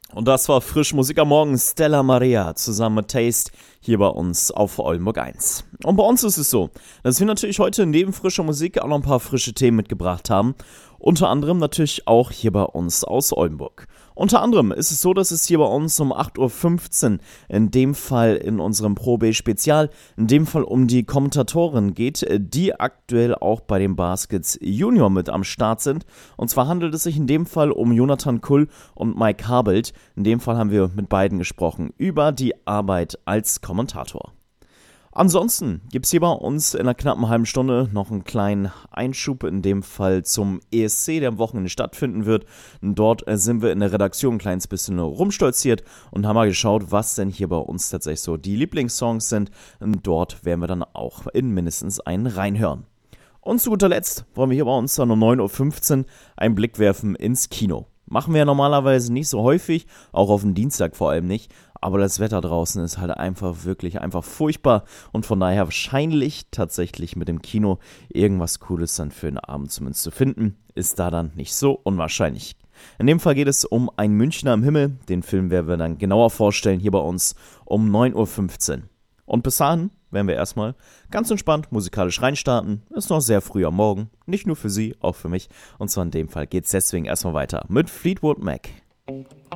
Und das war frisch Musik am Morgen, Stella Maria zusammen mit Taste hier bei uns auf Oldenburg 1. Und bei uns ist es so, dass wir natürlich heute neben frischer Musik auch noch ein paar frische Themen mitgebracht haben. Unter anderem natürlich auch hier bei uns aus Oldenburg. Unter anderem ist es so, dass es hier bei uns um 8.15 Uhr, in dem Fall in unserem Pro B Spezial, in dem Fall um die Kommentatoren geht, die aktuell auch bei den Baskets Junior mit am Start sind. Und zwar handelt es sich in dem Fall um Jonathan Kull und Mike Habelt. In dem Fall haben wir mit beiden gesprochen über die Arbeit als Kommentator. Ansonsten gibt es hier bei uns in einer knappen halben Stunde noch einen kleinen Einschub, in dem Fall zum ESC, der am Wochenende stattfinden wird. Und dort sind wir in der Redaktion ein kleines bisschen rumstolziert und haben mal geschaut, was denn hier bei uns tatsächlich so die Lieblingssongs sind. Und dort werden wir dann auch in mindestens einen reinhören. Und zu guter Letzt wollen wir hier bei uns dann um 9.15 Uhr einen Blick werfen ins Kino. Machen wir ja normalerweise nicht so häufig, auch auf den Dienstag vor allem nicht. Aber das Wetter draußen ist halt einfach furchtbar und von daher wahrscheinlich tatsächlich mit dem Kino irgendwas Cooles dann für den Abend zumindest zu finden, ist da dann nicht so unwahrscheinlich. In dem Fall geht es um Ein Münchner im Himmel. Den Film werden wir dann genauer vorstellen hier bei uns um 9.15 Uhr. Und bis dahin werden wir erstmal ganz entspannt musikalisch reinstarten. Ist noch sehr früh am Morgen, nicht nur für Sie, auch für mich. Und zwar in dem Fall geht es deswegen erstmal weiter mit Fleetwood Mac.